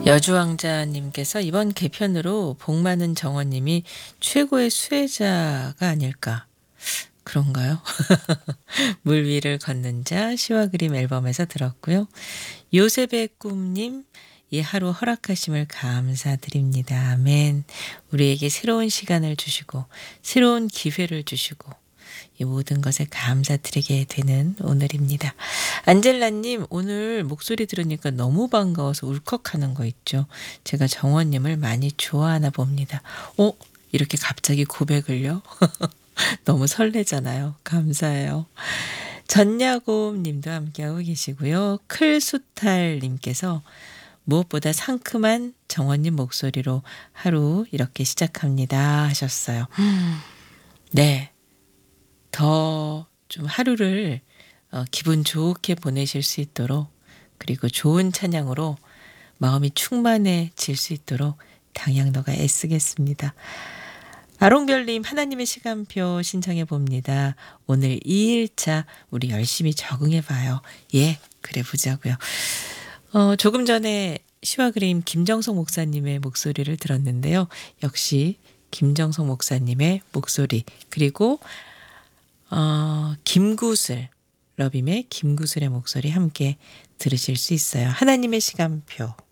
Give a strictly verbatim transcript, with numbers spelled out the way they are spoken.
여주왕자님께서 이번 개편으로 복 많은 정원님이 최고의 수혜자가 아닐까. 그런가요? 물 위를 걷는 자 시와 그림 앨범에서 들었고요. 요셉의 꿈님, 이 하루 허락하심을 감사드립니다. 아멘. 우리에게 새로운 시간을 주시고 새로운 기회를 주시고 이 모든 것에 감사드리게 되는 오늘입니다. 안젤라님, 오늘 목소리 들으니까 너무 반가워서 울컥하는 거 있죠. 제가 정원님을 많이 좋아하나 봅니다. 어? 이렇게 갑자기 고백을요? 너무 설레잖아요. 감사해요. 전야곰 님도 함께하고 계시고요. 클수탈 님께서 무엇보다 상큼한 정원님 목소리로 하루 이렇게 시작합니다 하셨어요. 네. 더 좀 하루를 어, 기분 좋게 보내실 수 있도록, 그리고 좋은 찬양으로 마음이 충만해질 수 있도록 당양너가 애쓰겠습니다. 아롱별님, 하나님의 시간표 신청해 봅니다. 오늘 이 일차 우리 열심히 적응해 봐요. 예, 그래 보자고요. 어, 조금 전에 시와 그림 김정석 목사님의 목소리를 들었는데요. 역시 김정석 목사님의 목소리, 그리고 어, 김구슬, 러빔의 김구슬의 목소리 함께 들으실 수 있어요. 하나님의 시간표.